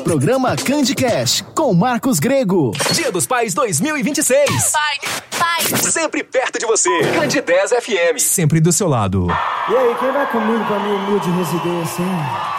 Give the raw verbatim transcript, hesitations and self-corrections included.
Programa Candy Cash com Marcos Grego. Dia dos Pais dois mil e vinte e seis. Pai, pai. Sempre perto de você. Candy dez F M. Sempre do seu lado. E aí, quem vai comigo pra minha humilde residência, hein?